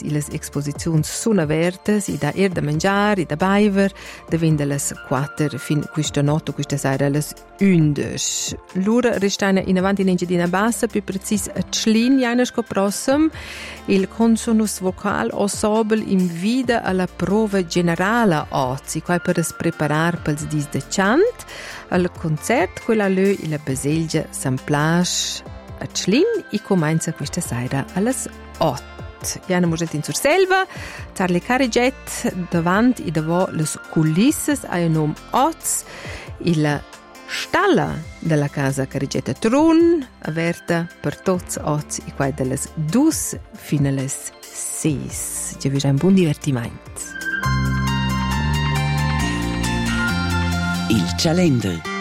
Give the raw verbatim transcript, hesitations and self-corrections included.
le esposizioni sono aperte, i da er da mangiare, i da baiver, da vende le quattro fin questa notte, questa sera le undici. L'ora restana in avanti in Engiadina Bassa, più precis a Tschlin, janesco prossum, il consonus vocal o sobel invita alla prova generale oggi, qua per es preparar pels dis de chant, al concert quella lö in la Baselgia San Plage a Tschlin e comincia questa sera alle otto. Jana Musetin sur selva, Charlie Cariget davanti e davant le coulisses a un nom Oz, il stalla della casa Carigetta Trun, aperta per tutti Oz e qua delle dus fino alle sei. Ci vi un buon divertimento. Il Calendar.